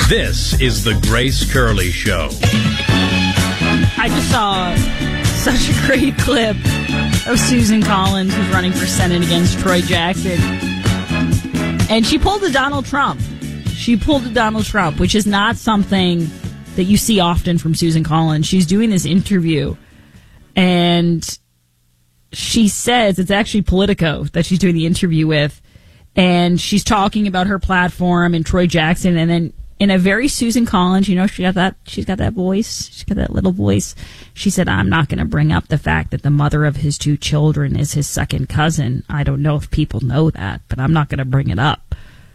This is the Grace Curley Show. I just saw such a great clip of Susan Collins, who's running for Senate against Troy Jackson. And she pulled a Donald Trump. Which is not something that you see often from Susan Collins. She's doing this interview, and she says it's actually Politico that she's doing the interview with, and she's talking about her platform and Troy Jackson, and then in a very Susan Collins, she's got that voice, she's got that little voice. She said, I'm not going to bring up the fact that the mother of his two children is his second cousin. I don't know if people know that, but I'm not going to bring it up.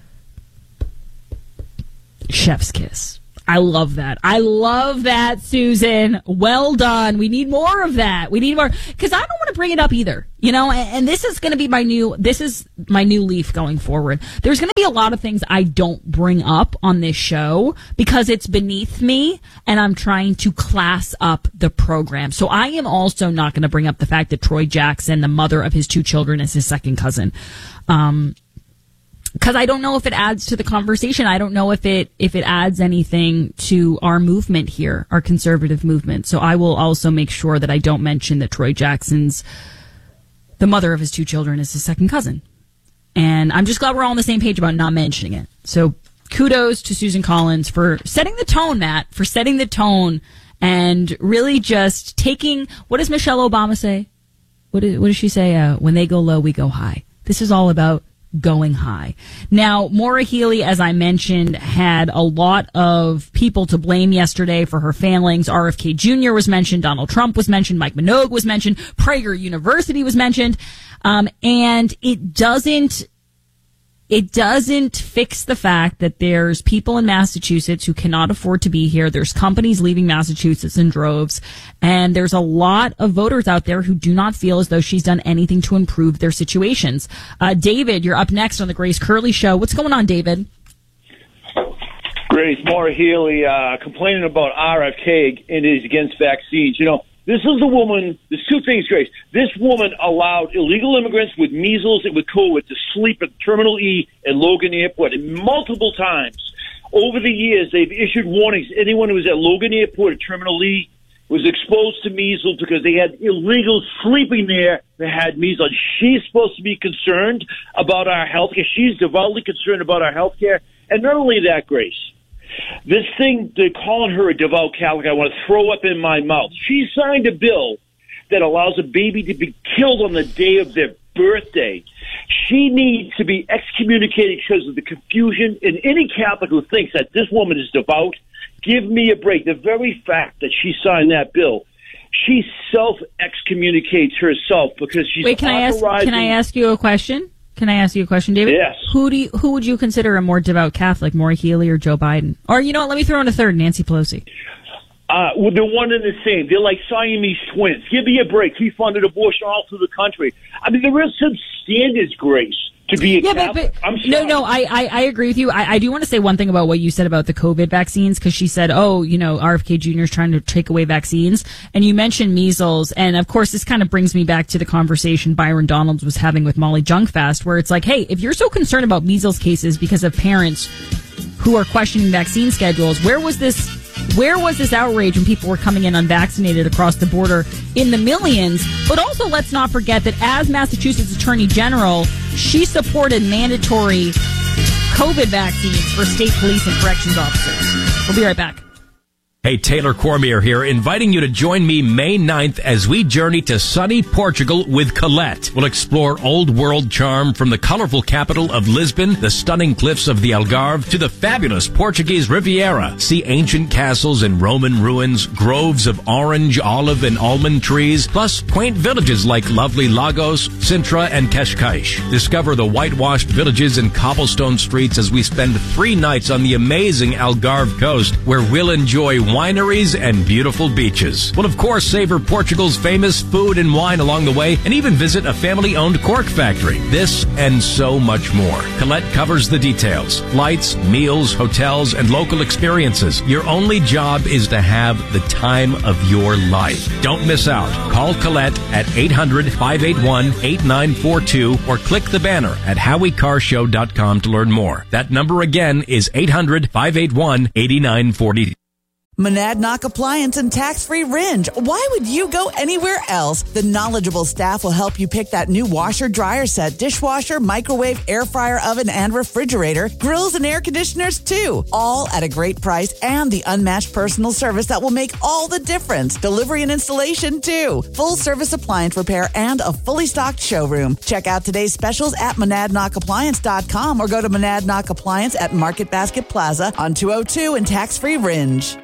Chef's kiss. I love that, Susan. Well done. We need more of that. We need more, because I don't want to bring it up either, and this is going to be my new leaf going forward. There's going to be a lot of things I don't bring up on this show because it's beneath me and I'm trying to class up the program. So I am also not going to bring up the fact that Troy Jackson, the mother of his two children, is his second cousin. Because I don't know if it adds to the conversation. I don't know if it adds anything to our movement here, our conservative movement. So I will also make sure that I don't mention that Troy Jackson's, the mother of his two children, is his second cousin. And I'm just glad we're all on the same page about not mentioning it. So kudos to Susan Collins for setting the tone, Matt, for setting the tone and really just taking, what does Michelle Obama say? What does she say? When they go low, we go high. This is all about going high. Now, Maura Healey, as I mentioned, had a lot of people to blame yesterday for her failings. RFK Jr. was mentioned, Donald Trump was mentioned, Mike Minogue was mentioned, Prager University was mentioned, and it doesn't fix the fact that there's people in Massachusetts who cannot afford to be here. There's companies leaving Massachusetts in droves. And there's a lot of voters out there who do not feel as though she's done anything to improve their situations. David, you're up next on the Grace Curley Show. What's going on, David? Grace, Maura Healey complaining about RFK and is against vaccines. This is the woman, there's two things, Grace. This woman allowed illegal immigrants with measles and with COVID to sleep at Terminal E at Logan Airport. And multiple times over the years, they've issued warnings. Anyone who was at Logan Airport at Terminal E was exposed to measles because they had illegals sleeping there that had measles. She's supposed to be concerned about our health care. She's devoutly concerned about our health care. And not only that, Grace, this thing, they're calling her a devout Catholic, I want to throw up in my mouth. She signed a bill that allows a baby to be killed on the day of their birthday. She needs to be excommunicated because of the confusion. And any Catholic who thinks that this woman is devout, give me a break. The very fact that she signed that bill, she self-excommunicates herself because she's Wait, can I ask you a question? Can I ask you a question, David? Yes. Who would you consider a more devout Catholic, Maura Healey or Joe Biden? Or, let me throw in a third, Nancy Pelosi. Well, they're one and the same. They're like Siamese twins. Give me a break. He funded abortion all through the country. I mean, there is some standards, Grace, to be a Catholic. But no, I agree with you. I do want to say one thing about what you said about the COVID vaccines, because she said, RFK Jr. is trying to take away vaccines. And you mentioned measles. And of course, this kind of brings me back to the conversation Byron Donalds was having with Molly Junk-Fast, where it's like, hey, if you're so concerned about measles cases because of parents who are questioning vaccine schedules, where was this outrage when people were coming in unvaccinated across the border in the millions? But also, let's not forget that as Massachusetts Attorney General, she supported mandatory COVID vaccines for state police and corrections officers. We'll be right back. Hey, Taylor Cormier here, inviting you to join me May 9th as we journey to sunny Portugal with Colette. We'll explore old world charm from the colorful capital of Lisbon, the stunning cliffs of the Algarve, to the fabulous Portuguese Riviera. See ancient castles and Roman ruins, groves of orange, olive, and almond trees, plus quaint villages like lovely Lagos, Sintra, and Cascais. Discover the whitewashed villages and cobblestone streets as we spend 3 nights on the amazing Algarve coast, where we'll enjoy wineries, and beautiful beaches. We'll, of course, savor Portugal's famous food and wine along the way, and even visit a family-owned cork factory. This and so much more. Colette covers the details. Flights, meals, hotels, and local experiences. Your only job is to have the time of your life. Don't miss out. Call Colette at 800-581-8942 or click the banner at HowieCarshow.com to learn more. That number again is 800-581-8942. Monadnock Appliance and Tax-Free Ringe. Why would you go anywhere else? The knowledgeable staff will help you pick that new washer, dryer set, dishwasher, microwave, air fryer, oven, and refrigerator, grills and air conditioners too. All at a great price and the unmatched personal service that will make all the difference. Delivery and installation too. Full service appliance repair and a fully stocked showroom. Check out today's specials at MonadnockAppliance.com or go to Monadnock Appliance at Market Basket Plaza on 202 and Tax-Free Ringe.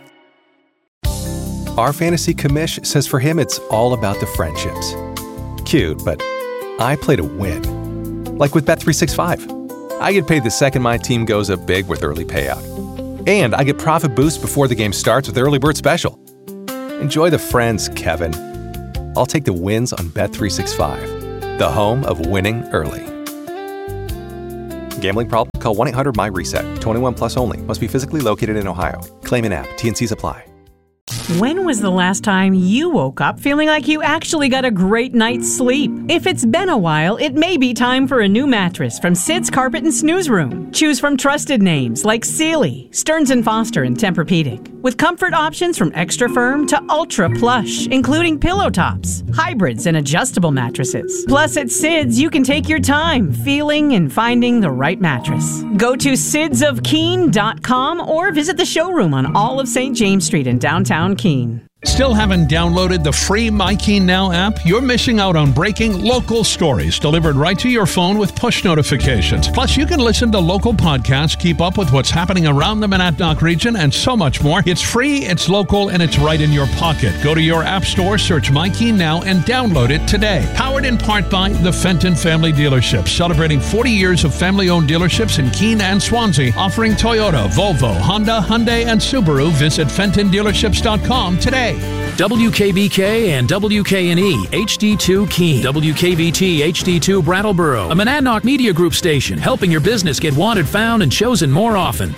Our fantasy commish says for him it's all about the friendships. Cute, but I play to win. Like with Bet365. I get paid the second my team goes up big with early payout. And I get profit boost before the game starts with Early Bird Special. Enjoy the friends, Kevin. I'll take the wins on Bet365, the home of winning early. Gambling problem? Call 1-800-MY-RESET. 21 plus only. Must be physically located in Ohio. Claim in app. T&Cs apply. When was the last time you woke up feeling like you actually got a great night's sleep? If it's been a while, it may be time for a new mattress from Sid's Carpet and Snooze Room. Choose from trusted names like Sealy, Stearns & Foster, and Tempur-Pedic. With comfort options from extra firm to ultra plush, including pillow tops, hybrids, and adjustable mattresses. Plus, at Sid's, you can take your time feeling and finding the right mattress. Go to sidsofkeene.com or visit the showroom on all of St. James Street in downtown Keene. Still haven't downloaded the free MyKeen Now app? You're missing out on breaking local stories delivered right to your phone with push notifications. Plus, you can listen to local podcasts, keep up with what's happening around the Monadnock region, and so much more. It's free, it's local, and it's right in your pocket. Go to your app store, search MyKeen Now, and download it today. Powered in part by the Fenton Family Dealerships, celebrating 40 years of family-owned dealerships in Keene and Swansea, offering Toyota, Volvo, Honda, Hyundai, and Subaru. Visit FentonDealerships.com today. WKBK and WKNE HD2 Keene, WKVT HD2 Brattleboro, a Monadnock Media Group station, helping your business get wanted, found, and chosen more often.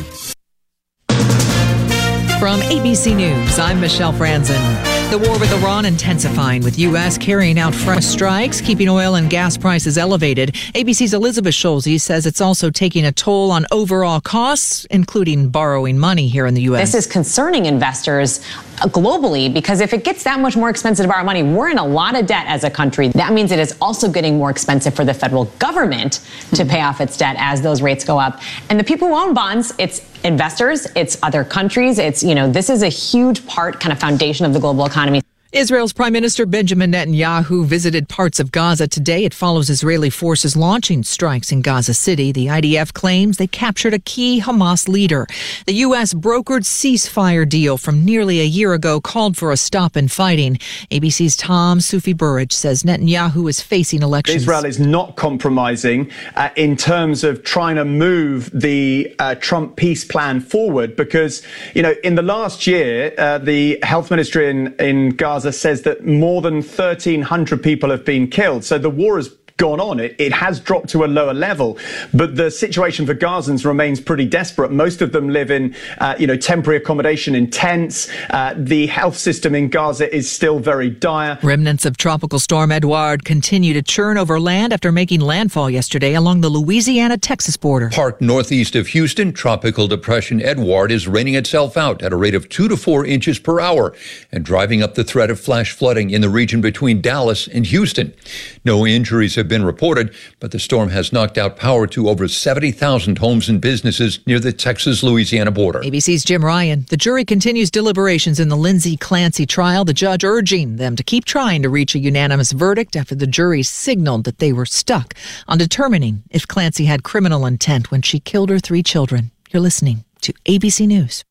From ABC News, I'm Michelle Franzen. The war with Iran intensifying, with U.S. carrying out fresh strikes, keeping oil and gas prices elevated. ABC's Elizabeth Schulze says it's also taking a toll on overall costs, including borrowing money here in the U.S. This is concerning investors globally, because if it gets that much more expensive to borrow money, we're in a lot of debt as a country. That means it is also getting more expensive for the federal government to pay off its debt as those rates go up. And the people who own bonds, it's investors, it's other countries, it's, this is a huge part, kind of foundation of the global economy. Israel's Prime Minister Benjamin Netanyahu visited parts of Gaza today. It follows Israeli forces launching strikes in Gaza City. The IDF claims they captured a key Hamas leader. The U.S. brokered ceasefire deal from nearly a year ago called for a stop in fighting. ABC's Tom Sufi Burrage says Netanyahu is facing elections. Israel is not compromising in terms of trying to move the Trump peace plan forward because, in the last year, the health ministry in Gaza says that more than 1,300 people have been killed. So the war has gone on. It has dropped to a lower level, but the situation for Gazans remains pretty desperate. Most of them live in, temporary accommodation in tents. The health system in Gaza is still very dire. Remnants of Tropical Storm Edouard continue to churn over land after making landfall yesterday along the Louisiana-Texas border. Parked northeast of Houston, Tropical Depression Edouard is raining itself out at a rate of 2 to 4 inches per hour and driving up the threat of flash flooding in the region between Dallas and Houston. No injuries have been reported, but the storm has knocked out power to over 70,000 homes and businesses near the Texas-Louisiana border. ABC's Jim Ryan. The jury continues deliberations in the Lindsay Clancy trial, the judge urging them to keep trying to reach a unanimous verdict after the jury signaled that they were stuck on determining if Clancy had criminal intent when she killed her 3 children. You're listening to ABC News.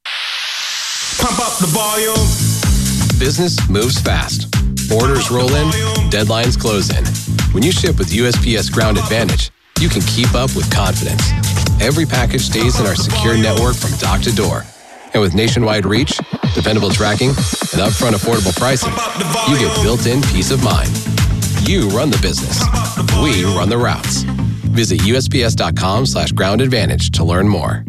Pump up the volume. Business moves fast. Orders roll in, deadlines close in. When you ship with USPS Ground Advantage, you can keep up with confidence. Every package stays in our secure network from dock to door. And with nationwide reach, dependable tracking, and upfront affordable pricing, you get built-in peace of mind. You run the business. We run the routes. Visit USPS.com/groundadvantage to learn more.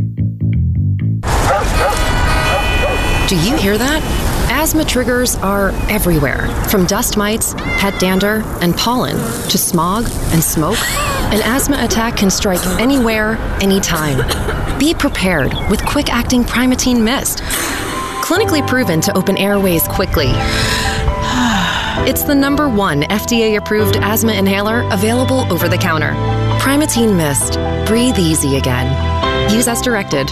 Do you hear that? Asthma triggers are everywhere, from dust mites, pet dander, and pollen, to smog and smoke. An asthma attack can strike anywhere, anytime. Be prepared with quick-acting Primatene Mist. Clinically proven to open airways quickly. It's the #1 FDA-approved asthma inhaler available over the counter. Primatene Mist. Breathe easy again. Use as directed.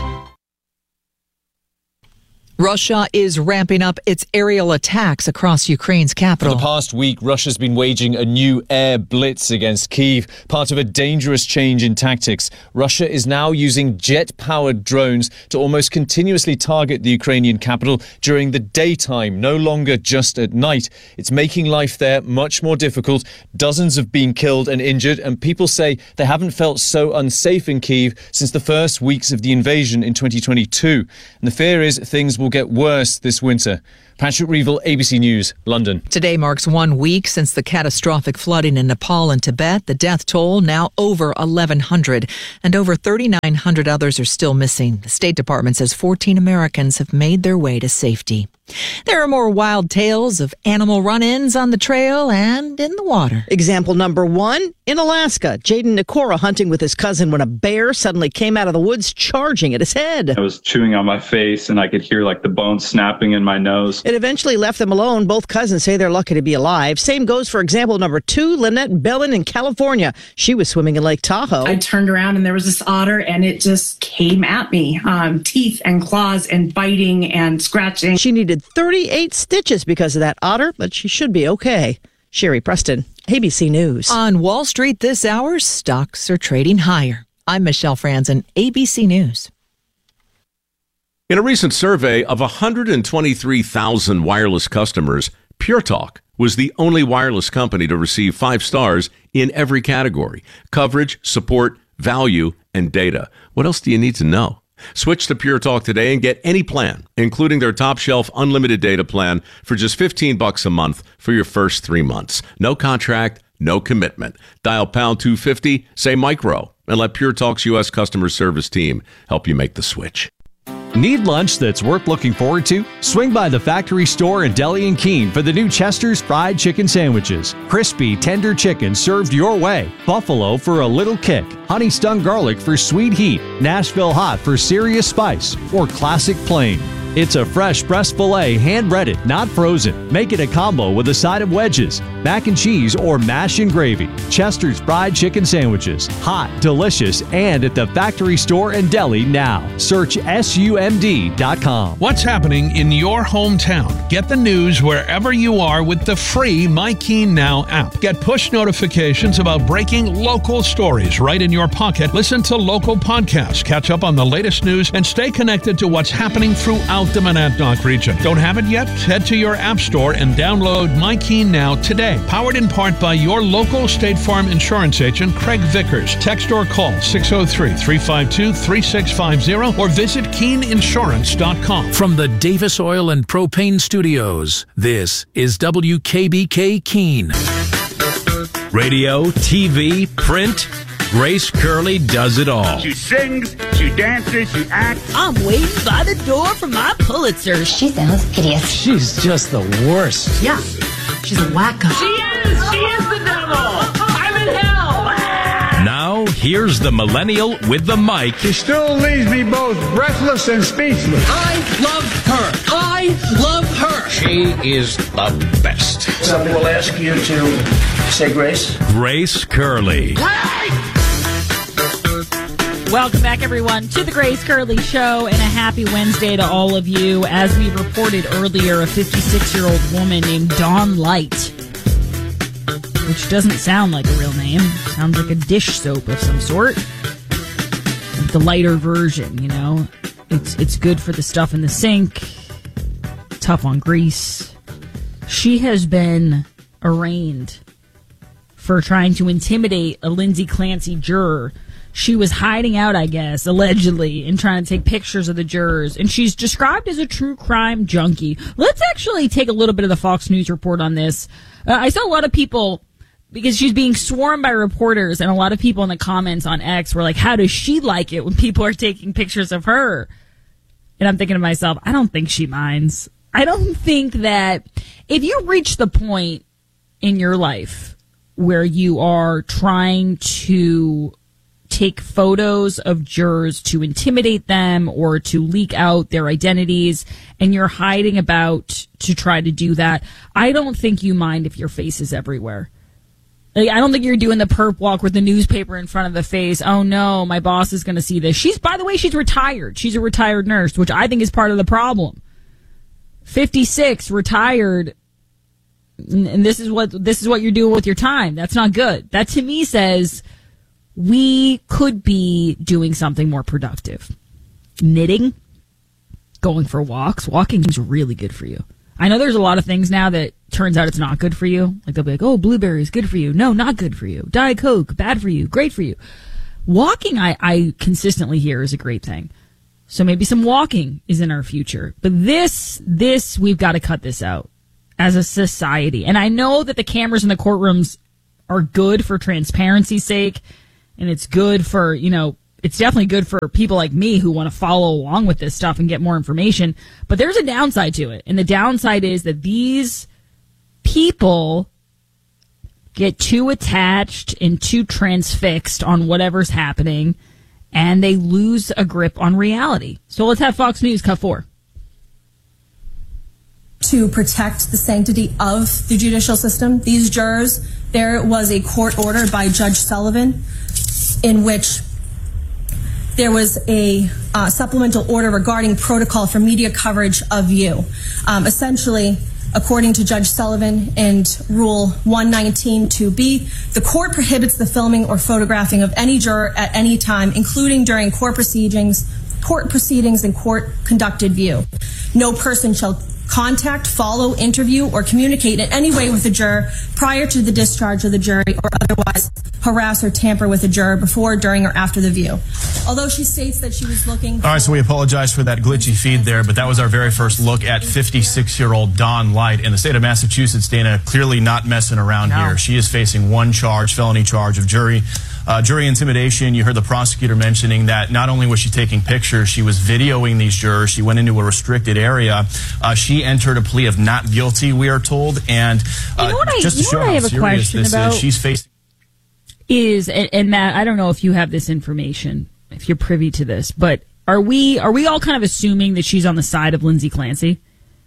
Russia is ramping up its aerial attacks across Ukraine's capital. For the past week, Russia's been waging a new air blitz against Kyiv, part of a dangerous change in tactics. Russia is now using jet-powered drones to almost continuously target the Ukrainian capital during the daytime, no longer just at night. It's making life there much more difficult. Dozens have been killed and injured, and people say they haven't felt so unsafe in Kyiv since the first weeks of the invasion in 2022. And the fear is things will get worse this winter. Patrick Reevell, ABC News, London. Today marks 1 week since the catastrophic flooding in Nepal and Tibet. The death toll now over 1,100, and over 3,900 others are still missing. The State Department says 14 Americans have made their way to safety. There are more wild tales of animal run-ins on the trail and in the water. Example number 1, in Alaska. Jaden Nikora hunting with his cousin when a bear suddenly came out of the woods charging at his head. I was chewing on my face and I could hear like the bones snapping in my nose. It eventually left them alone. Both cousins say they're lucky to be alive. Same goes for example number 2, Lynette Bellin in California. She was swimming in Lake Tahoe. I turned around and there was this otter and it just came at me. Teeth and claws and biting and scratching. She needed 38 stitches because of that otter, but she should be okay. Sherry Preston, ABC News. On Wall Street this hour, stocks are trading higher. I'm Michelle Franzen, ABC News. In a recent survey of 123,000 wireless customers, Pure Talk was the only wireless company to receive 5 stars in every category: coverage, support, value, and data. What else do you need to know? Switch to Pure Talk today and get any plan, including their top shelf unlimited data plan for just $15 a month for your first 3 months. No contract, no commitment. Dial pound 250, say micro, and let Pure Talk's U.S. customer service team help you make the switch. Need lunch that's worth looking forward to? Swing by the Factory Store in Deli and Keene for the new Chester's Fried Chicken Sandwiches. Crispy, tender chicken served your way. Buffalo for a little kick. Honey Stung Garlic for sweet heat. Nashville Hot for serious spice. Or Classic Plain. It's a fresh breast filet, hand-breaded, not frozen. Make it a combo with a side of wedges, mac and cheese, or mash and gravy. Chester's Fried Chicken Sandwiches. Hot, delicious, and at the Factory Store and Deli now. Search SUMD.com. What's happening in your hometown? Get the news wherever you are with the free My Keene Now app. Get push notifications about breaking local stories right in your pocket. Listen to local podcasts, catch up on the latest news, and stay connected to what's happening throughout the Monadnock region. Don't have it yet? Head to your app store and download My Keene Now today. Powered in part by your local State Farm insurance agent, Craig Vickers. Text or call 603-352-3650 or visit KeeneInsurance.com. From the Davis Oil and Propane Studios, this is WKBK Keene. Radio, TV, print. Grace Curley does it all. She sings, she dances, she acts. I'm waiting by the door for my Pulitzer. She sounds hideous. She's just the worst. Yeah, she's a wacko. She is the devil. I'm in hell. Now, here's the millennial with the mic. She still leaves me both breathless and speechless. I love her. I love her. She is the best. Somebody will ask you to say grace. Grace Curley. Welcome back, everyone, to the Grace Curley Show, and a happy Wednesday to all of you. As we reported earlier, a 56-year-old woman named Dawn Light, which doesn't sound like a real name, sounds like a dish soap of some sort. The lighter version, you know. It's good for the stuff in the sink, tough on grease. She has been arraigned for trying to intimidate a Lindsay Clancy juror she was hiding out, I guess, allegedly, and trying to take pictures of the jurors. And she's described as a true crime junkie. Let's actually take a little bit of the Fox News report on this. I saw a lot of people, because she's being swarmed by reporters, and a lot of people in the comments on X were like, how does she like it when people are taking pictures of her? And I'm thinking to myself, I don't think she minds. I don't think that if you reach the point in your life where you are trying to take photos of jurors to intimidate them or to leak out their identities, and you're hiding about to try to do that, I don't think you mind if your face is everywhere. Like, I don't think you're doing the perp walk with the newspaper in front of the face. Oh no, my boss is going to see this. By the way, she's retired. She's a retired nurse, which I think is part of the problem. 56, retired, and this is what you're doing with your time. That's not good. That to me says we could be doing something more productive. Knitting, going for walks. Walking is really good for you. I know there's a lot of things now that turns out it's not good for you. Like they'll be like, oh, blueberries, good for you. No, not good for you. Diet Coke, bad for you. Great for you. Walking, I consistently hear is a great thing. So maybe some walking is in our future. But this, we've got to cut this out as a society. And I know that the cameras in the courtrooms are good for transparency's sake. And it's good for, it's definitely good for people like me who want to follow along with this stuff and get more information. But there's a downside to it. And the downside is that these people get too attached and too transfixed on whatever's happening, and they lose a grip on reality. So let's have Fox News cut 4. To protect the sanctity of the judicial system, these jurors, there was a court order by Judge Sullivan in which there was a supplemental order regarding protocol for media coverage of you. Essentially, according to Judge Sullivan and Rule 119(2)(b), the court prohibits the filming or photographing of any juror at any time, including during court proceedings and court-conducted view. No person shall contact, follow, interview, or communicate in any way with a juror prior to the discharge of the jury, or otherwise harass or tamper with a juror before, during, or after the view. Although she states that she was looking... All right, so we apologize for that glitchy feed there, but that was our very first look at 56-year-old Dawn Light. In the state of Massachusetts, Dana, clearly not messing around here. She is facing one charge, felony charge of jury intimidation. You heard the prosecutor mentioning that not only was she taking pictures, she was videoing these jurors. She went into a restricted area. She entered a plea of not guilty, we are told. And just to show how serious this is, she's facing... And Matt, I don't know if you have this information, if you're privy to this, but are we all kind of assuming that she's on the side of Lindsay Clancy?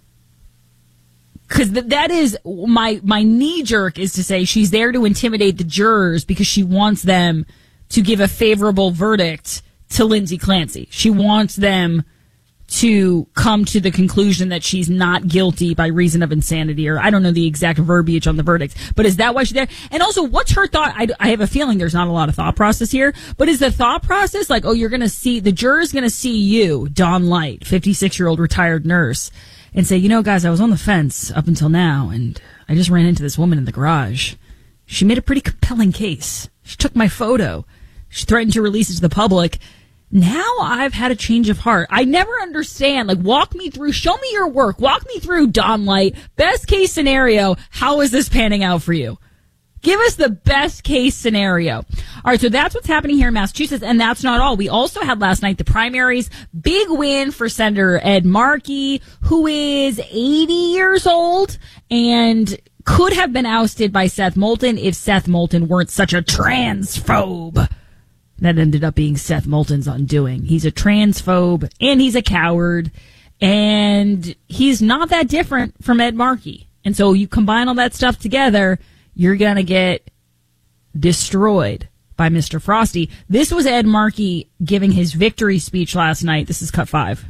Because that is my knee jerk is to say she's there to intimidate the jurors because she wants them to give a favorable verdict to Lindsay Clancy. She wants them to come to the conclusion that she's not guilty by reason of insanity, or I don't know the exact verbiage on the verdict, but is that why she's there? And also, what's her thought? I have a feeling there's not a lot of thought process here, but is the thought process like, oh, you're going to see, the juror's going to see you, Dawn Light, 56-year-old retired nurse, and say, guys, I was on the fence up until now, and I just ran into this woman in the garage. She made a pretty compelling case. She took my photo. She threatened to release it to the public. Now I've had a change of heart. I never understand. Like, walk me through, show me your work. Walk me through, Dawn Light. Best case scenario, how is this panning out for you? Give us the best case scenario. All right, so that's what's happening here in Massachusetts, and that's not all. We also had last night the primaries. Big win for Senator Ed Markey, who is 80 years old and could have been ousted by Seth Moulton if Seth Moulton weren't such a transphobe. That ended up being Seth Moulton's undoing. He's a transphobe, and he's a coward, and he's not that different from Ed Markey. And so you combine all that stuff together, you're going to get destroyed by Mr. Frosty. This was Ed Markey giving his victory speech last night. This is cut 5.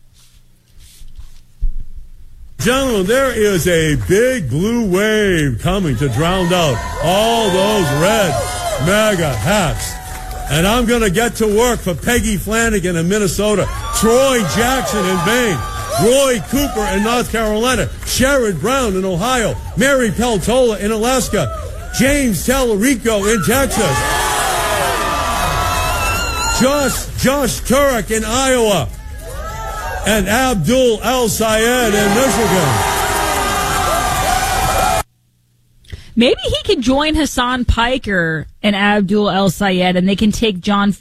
Gentlemen, there is a big blue wave coming to drown out all those red MAGA hats. And I'm going to get to work for Peggy Flanagan in Minnesota, Troy Jackson in Maine, Roy Cooper in North Carolina, Sherrod Brown in Ohio, Mary Peltola in Alaska, James Tallarico in Texas. Josh Turek in Iowa, and Abdul El-Sayed in Michigan. Maybe he could join Hassan Piker and Abdul El-Sayed, and they can take John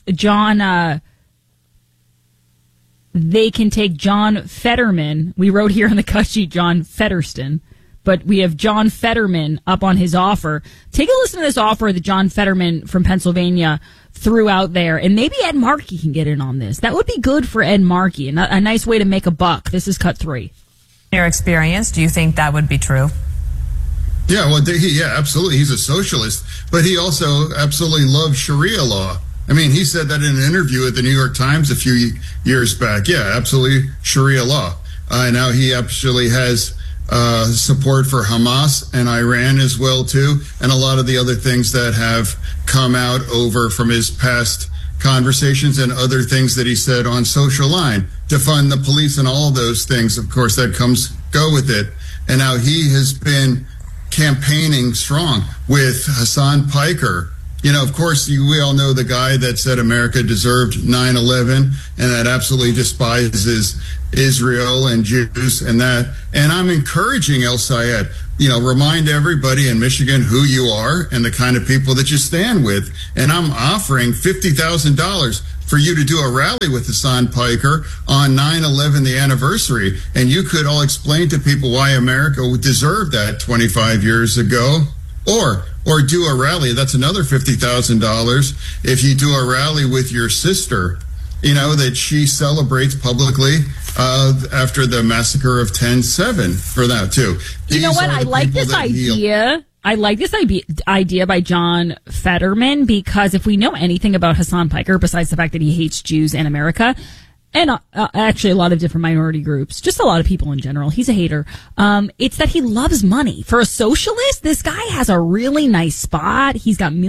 Fetterman. We wrote here on the cut sheet John Fetterston, but we have John Fetterman up on his offer. Take a listen to this offer that John Fetterman from Pennsylvania threw out there, and maybe Ed Markey can get in on this. That would be good for Ed Markey, and a nice way to make a buck. This is cut 3. In your experience, do you think that would be true? Yeah, well, yeah, absolutely. He's a socialist, but he also absolutely loves Sharia law. I mean, he said that in an interview at the New York Times a few years back. Yeah, absolutely Sharia law. Now he actually has support for Hamas and Iran as well, too, and a lot of the other things that have come out over from his past conversations and other things that he said on Social Line, defund the police and all of those things. Of course, that go with it. And now he has been campaigning strong with Hassan Piker. You know, of course, we all know the guy that said America deserved 9/11 and that absolutely despises Israel and Jews and that. And I'm encouraging El-Sayed, remind everybody in Michigan who you are and the kind of people that you stand with. And I'm offering $50,000 for you to do a rally with Hassan Piker on 9/11, the anniversary. And you could all explain to people why America would deserve that 25 years ago. Or do a rally. That's another $50,000 if you do a rally with your sister, that she celebrates publicly after the massacre of 10/7 for that, too. You know what? I like this idea. I like this idea by John Fetterman, because if we know anything about Hassan Piker, besides the fact that he hates Jews and America, and actually a lot of different minority groups, just a lot of people in general, he's a hater, it's that he loves money. For a socialist, this guy has a really nice spot. He's got millions